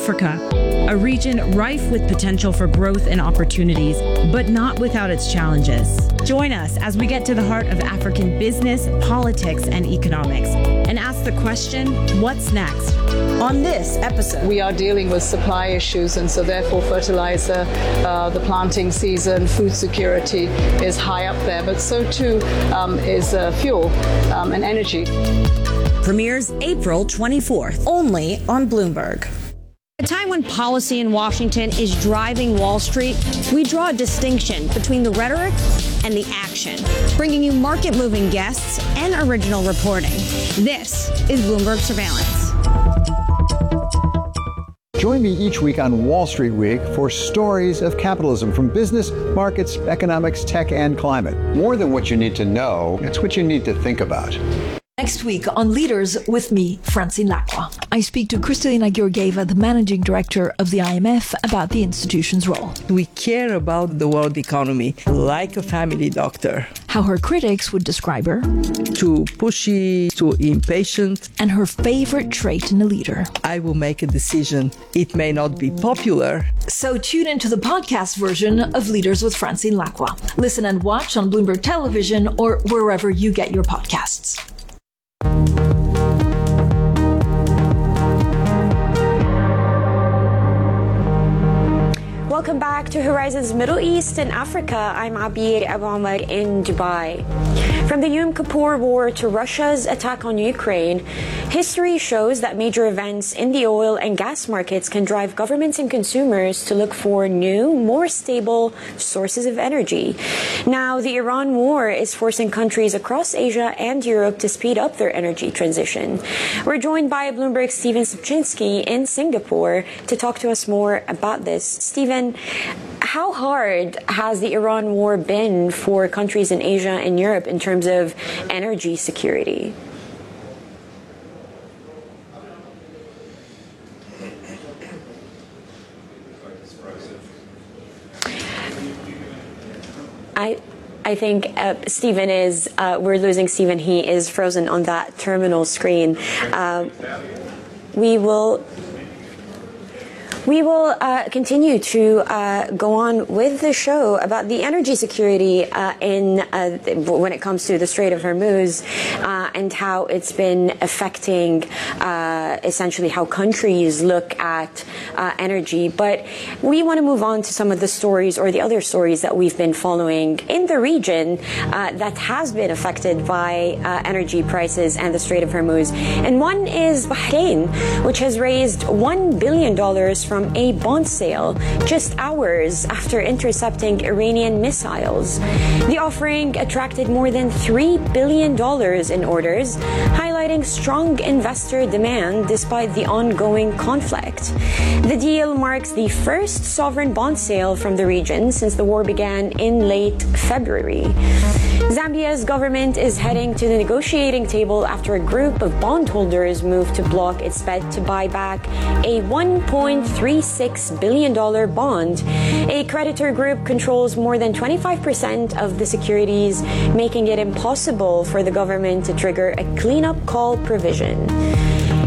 Africa, a region rife with potential for growth and opportunities, but not without its challenges. Join us as we get to the heart of African business, politics, and economics, and ask the question, what's next? On this episode, we are dealing with supply issues, and so therefore fertilizer, the planting season, food security is high up there, but so too is fuel and energy. Premieres April 24th, only on Bloomberg. At a time when policy in Washington is driving Wall Street, we draw a distinction between the rhetoric and the action, bringing you market-moving guests and original reporting. This is Bloomberg Surveillance. Join me each week on Wall Street Week for stories of capitalism from business, markets, economics, tech, and climate. More than what you need to know, it's what you need to think about. Next week on Leaders with me, Francine Lacqua. I speak to Kristalina Georgieva, the managing director of the IMF, about the institution's role. We care about the world economy like a family doctor. How her critics would describe her. Too pushy, too impatient. And her favorite trait in a leader. I will make a decision. It may not be popular. So tune into the podcast version of Leaders with Francine Lacqua. Listen and watch on Bloomberg Television or wherever you get your podcasts. Welcome back to Horizons Middle East and Africa. I'm Abir Abu Omar in Dubai. From the Yom Kippur War to Russia's attack on Ukraine, history shows that major events in the oil and gas markets can drive governments and consumers to look for new, more stable sources of energy. Now, the Iran war is forcing countries across Asia and Europe to speed up their energy transition. We're joined by Bloomberg's Stephen Subchinsky in Singapore to talk to us more about this. Stephen, how hard has the Iran war been for countries in Asia and Europe in terms of energy security? I think Stephen is, we're losing Stephen. He is frozen on that terminal screen. We will continue to go on with the show about the energy security when it comes to the Strait of Hormuz and how it's been affecting essentially how countries look at energy. But we want to move on to some of the stories or the other stories that we've been following in the region that has been affected by energy prices and the Strait of Hormuz. And one is Bahrain, which has raised $1 billion from a bond sale just hours after intercepting Iranian missiles. The offering attracted more than $3 billion in orders, highlighting strong investor demand despite the ongoing conflict. The deal marks the first sovereign bond sale from the region since the war began in late February. Zambia's government is heading to the negotiating table after a group of bondholders moved to block its bid to buy back a $1.36 billion bond. A creditor group controls more than 25% of the securities, making it impossible for the government to trigger a cleanup call provision.